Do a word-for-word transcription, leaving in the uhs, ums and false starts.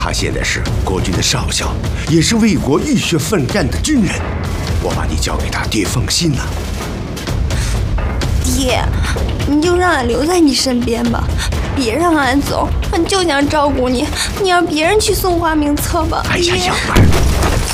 他现在是国军的少校，也是为国浴血奋战的军人。我把你交给他，爹放心了。 爹，你就让俺留在你身边吧，别让俺走，俺就想照顾你。你让别人去送花名册吧。 哎呀，小儿。